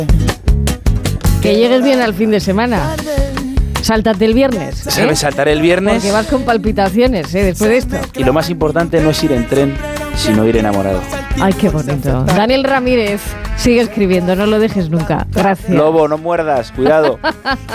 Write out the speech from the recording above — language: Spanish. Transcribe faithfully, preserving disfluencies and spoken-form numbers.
Que llegues bien al fin de semana. Sáltate el viernes. ¿eh? ¿Sabes? Saltar el viernes. Porque vas con palpitaciones, ¿eh? Después de esto. Y lo más importante no es ir en tren, sino ir enamorado. Ay, qué bonito. Daniel Ramírez, sigue escribiendo, no lo dejes nunca. Gracias. Lobo, no muerdas, cuidado.